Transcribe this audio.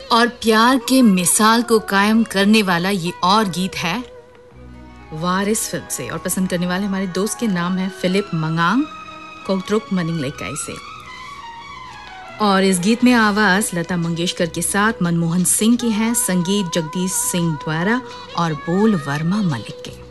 और प्यार के मिसाल को कायम करने वाला ये और गीत है वारिस फिल्म से, और पसंद करने वाले हमारे दोस्त के नाम है फिलिप मंगांग कोट्रुक मनिंगलेकाई से। और इस गीत में आवाज लता मंगेशकर के साथ मनमोहन सिंह की है, संगीत जगदीश सिंह द्वारा और बोल वर्मा मलिक के।